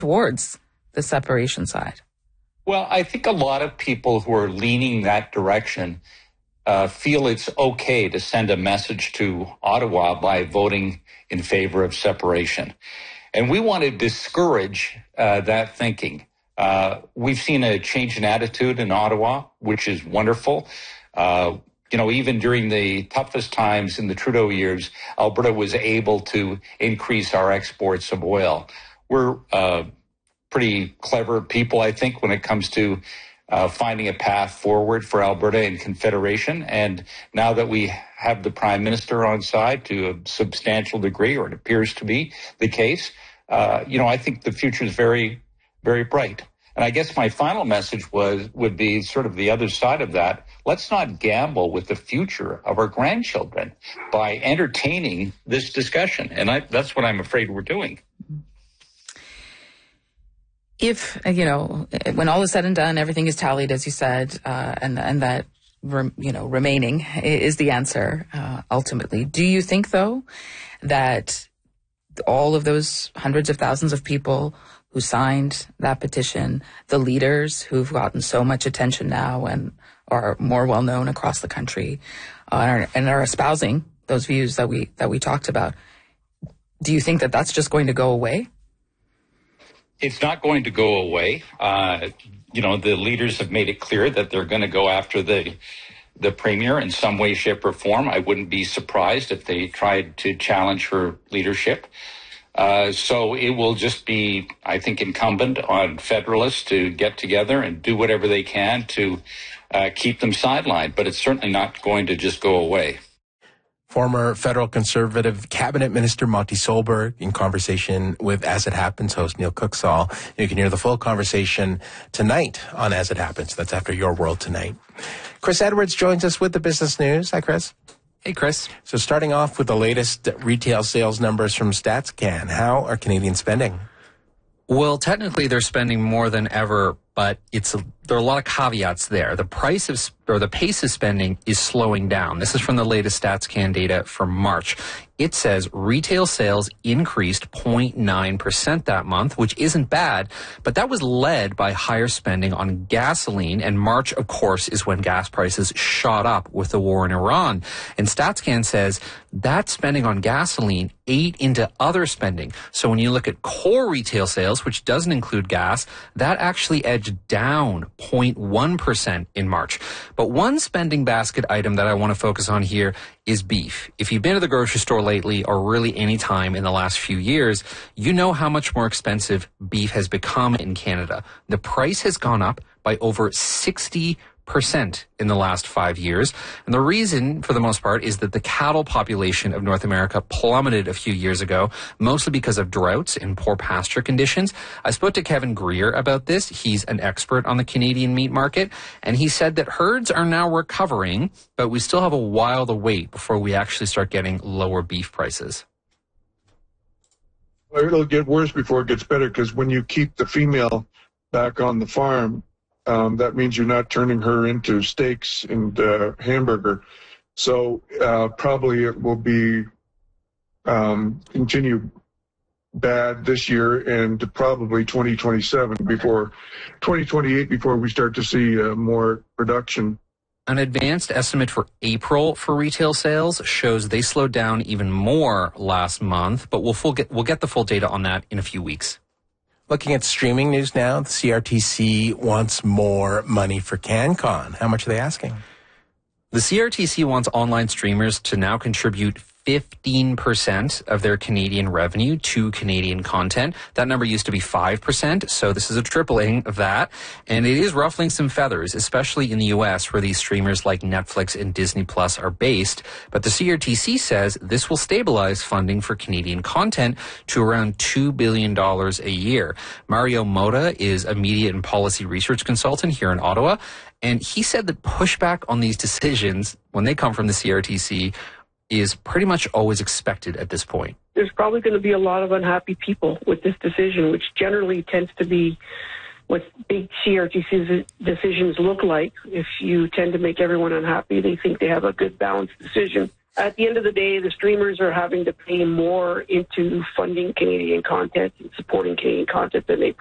towards the separation side? Well, I think a lot of people who are leaning that direction feel it's okay to send a message to Ottawa by voting in favor of separation. And we want to discourage that thinking. We've seen a change in attitude in Ottawa, which is wonderful. Even during the toughest times in the Trudeau years, Alberta was able to increase our exports of oil. We're pretty clever people, I think, when it comes to finding a path forward for Alberta in Confederation. And now that we have the Prime Minister on side to a substantial degree, or it appears to be the case, I think the future is very, very bright. And I guess my final message would be sort of the other side of that. Let's not gamble with the future of our grandchildren by entertaining this discussion. And that's what I'm afraid we're doing. If, when all is said and done, everything is tallied, as you said, and that, remaining is the answer, ultimately. Do you think, though, that all of those hundreds of thousands of people who signed that petition, the leaders who've gotten so much attention now and are more well known across the country, and are espousing those views that we talked about, do you think that that's just going to go away? It's not going to go away. The leaders have made it clear that they're going to go after the premier in some way, shape, or form. I wouldn't be surprised if they tried to challenge her leadership. So it will just be, I think, incumbent on Federalists to get together and do whatever they can to keep them sidelined. But it's certainly not going to just go away. Former federal Conservative Cabinet Minister Monty Solberg in conversation with As It Happens host Neil Cooksall. You can hear the full conversation tonight on As It Happens. That's after Your World Tonight. Chris Edwards joins us with the business news. Hi, Chris. Hey, Chris. So starting off with the latest retail sales numbers from StatsCan, how are Canadians spending? Well, technically they're spending more than ever, but there are a lot of caveats there. The pace of spending is slowing down. This is from the latest StatsCan data for March. It says retail sales increased 0.9% that month, which isn't bad, but that was led by higher spending on gasoline. And March, of course, is when gas prices shot up with the war in Iran. And StatsCan says that spending on gasoline ate into other spending. So when you look at core retail sales, which doesn't include gas, that actually edged down 0.1% in March. But one spending basket item that I want to focus on here is beef. If you've been to the grocery store lately, or really any time in the last few years, you know how much more expensive beef has become in Canada. The price has gone up by over 60% in the last 5 years. And the reason, for the most part, is that the cattle population of North America plummeted a few years ago, mostly because of droughts and poor pasture conditions. I spoke to Kevin Greer about this. He's an expert on the Canadian meat market, and he said that herds are now recovering, but we still have a while to wait before we actually start getting lower beef prices. Well, it'll get worse before it gets better, because when you keep the female back on the farm, that means you're not turning her into steaks and hamburger. So probably it will be continue bad this year and probably 2027 before 2028 before we start to see more production. An advanced estimate for April for retail sales shows they slowed down even more last month, but we'll get the full data on that in a few weeks. Looking at streaming news now, the CRTC wants more money for CanCon. How much are they asking? The CRTC wants online streamers to now contribute 15% of their Canadian revenue to Canadian content. That number used to be 5%, so this is a tripling of that. And it is ruffling some feathers, especially in the U.S., where these streamers like Netflix and Disney Plus are based. But the CRTC says this will stabilize funding for Canadian content to around $2 billion a year. Mario Mota is a media and policy research consultant here in Ottawa, and he said that pushback on these decisions, when they come from the CRTC, is pretty much always expected at this point. There's probably going to be a lot of unhappy people with this decision, which generally tends to be what big CRTC decisions look like. If you tend to make everyone unhappy, they think they have a good balanced decision. at the end of the day, the streamers are having to pay more into funding Canadian content and supporting Canadian content than they